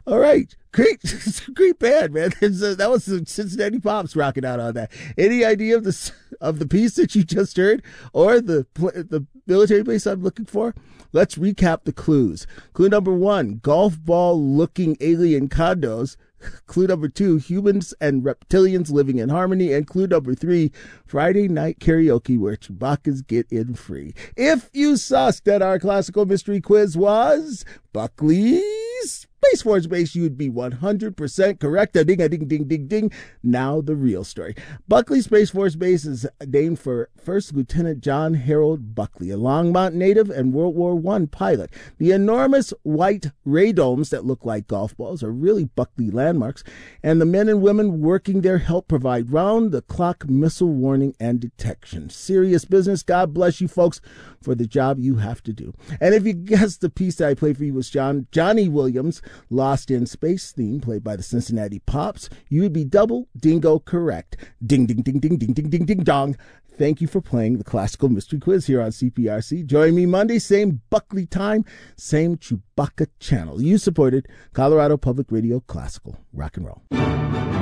All right. Great. Great band, man. That was the Cincinnati Pops rocking out on that. Any idea of the piece that you just heard or the military base I'm looking for? Let's recap the clues. Clue number 1, golf ball looking alien condos. Clue number 2, humans and reptilians living in harmony. And clue number 3, Friday night karaoke where Chewbacca's get in free. If you sussed that our classical mystery quiz was Buckley's Space Force Base, you'd be 100% correct. A ding, a ding, ding, ding, ding. Now the real story. Buckley Space Force Base is named for First Lieutenant John Harold Buckley, a Longmont native and World War I pilot. The enormous white radomes that look like golf balls are really Buckley landmarks, and the men and women working there help provide round-the-clock missile warning and detection. Serious business. God bless you folks for the job you have to do. And if you guessed the piece that I played for you was Johnny Williams' Lost in Space theme, played by the Cincinnati Pops, you would be double dingo correct. Ding, ding, ding, ding, ding, ding, ding, ding, dong. Thank you for playing the Classical Mystery Quiz here on CPRC. Join me Monday, same Buckley time, same Chewbacca channel. You supported Colorado Public Radio Classical Rock and Roll.